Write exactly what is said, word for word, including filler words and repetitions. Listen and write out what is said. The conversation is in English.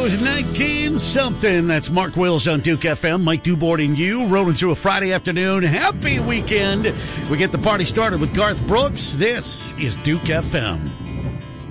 was nineteen something. That's Mark Wills on Duke F M. Mike Dubord and you rolling through a Friday afternoon. Happy weekend. We get the party started with Garth Brooks. This is Duke F M.